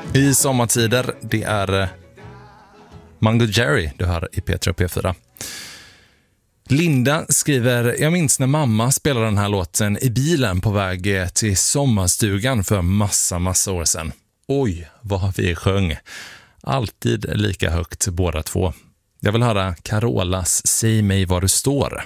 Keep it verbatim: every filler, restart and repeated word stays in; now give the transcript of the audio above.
I sommartider, det är Mango Jerry du hör i P tre och P fyra. Linda skriver, jag minns när mamma spelade den här låten i bilen på väg till sommarstugan för massa, massa år sedan. Oj, vad vi sjöng. Alltid lika högt båda två. Jag vill höra Carolas Säg mig var du står.